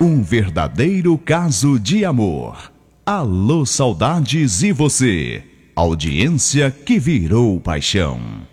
Um verdadeiro caso de amor. Alô, saudades e você. Audiência que virou paixão.